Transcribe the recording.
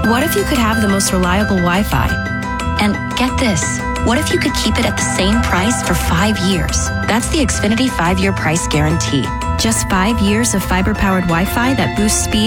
What if you could have the most reliable Wi-Fi? And get this, what if you could keep it at the same price for 5 years? That's the Xfinity 5-year price guarantee. Just 5 years of fiber-powered Wi-Fi that boosts speed